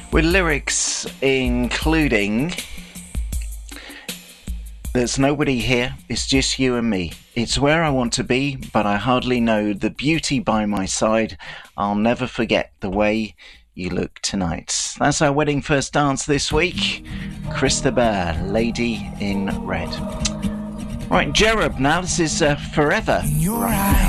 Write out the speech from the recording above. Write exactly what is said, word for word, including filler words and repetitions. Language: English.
with lyrics including "There's nobody here, it's just you and me. It's where I want to be, but I hardly know the beauty by my side. I'll never forget the way you look tonight." That's our wedding first dance this week. Chris de Burgh, Lady in Red. Right, Cherub now. This is uh, Forever. In your right eyes. now.